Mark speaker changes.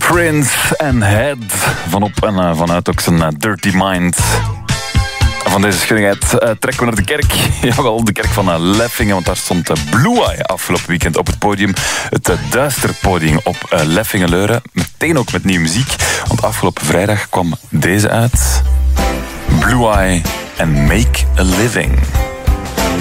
Speaker 1: Prince en Head. Vanop en vanuit ook zijn Dirty Mind. Van deze schunnigheid trekken we naar de kerk. Jawel, de kerk van Leffingen. Want daar stond Blue Eye afgelopen weekend op het podium. Het duisterpodium op Leffingen-Leuren. Meteen ook met nieuwe muziek. Want afgelopen vrijdag kwam deze uit. Blue Eye en Make a Living.